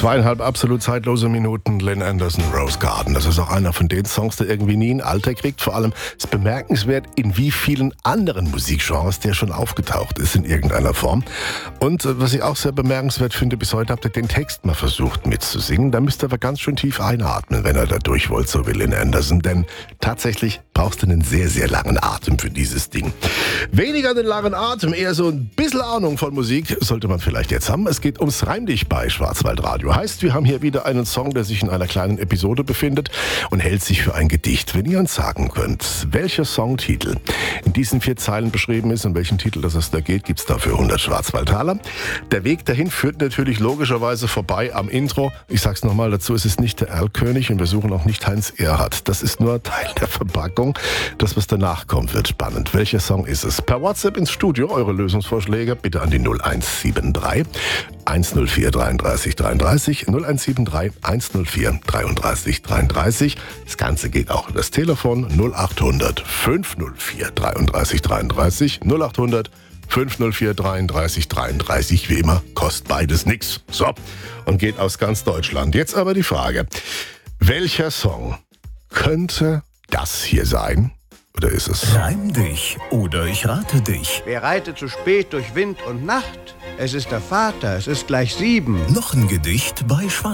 2,5 absolut zeitlose Minuten, Lynn Anderson, Rose Garden. Das ist auch einer von den Songs, der irgendwie nie ein Alter kriegt. Vor allem ist bemerkenswert, in wie vielen anderen Musikgenres der schon aufgetaucht ist in irgendeiner Form. Und was ich auch sehr bemerkenswert finde, bis heute habt ihr den Text mal versucht mitzusingen. Da müsst ihr aber ganz schön tief einatmen, wenn ihr da durch wollt, so wie Lynn Anderson. Denn tatsächlich brauchst du einen sehr, sehr langen Atem für dieses Ding. Weniger den langen Atem, eher so ein bisschen Ahnung von Musik sollte man vielleicht jetzt haben. Es geht ums Reim dich bei Schwarzwaldradio. Heißt, wir haben hier wieder einen Song, der sich in einer kleinen Episode befindet und hält sich für ein Gedicht. Wenn ihr uns sagen könnt, welcher Songtitel in diesen 4 Zeilen beschrieben ist, um welchen Titel es da geht, gibt es dafür 100 Schwarzwaldtaler. Der Weg dahin führt natürlich logischerweise vorbei am Intro. Ich sag's nochmal dazu, es ist nicht der Erlkönig und wir suchen auch nicht Heinz Erhardt. Das ist nur Teil der Verpackung. Das, was danach kommt, wird spannend. Welcher Song ist es? Per WhatsApp ins Studio, eure Lösungsvorschläge bitte an die 0173 104 33 33 0173 104 33 33. Das Ganze geht auch über das Telefon 0800 504 33 33 0800 504 33 33. Wie immer, kostet beides nix. So, und geht aus ganz Deutschland. Jetzt aber die Frage, welcher Song könnte das hier sein? Oder ist es? Reim dich oder ich rate dich. Wer reitet zu spät durch Wind und Nacht? Es ist der Vater, es ist gleich 7. Noch ein Gedicht bei Schwarz.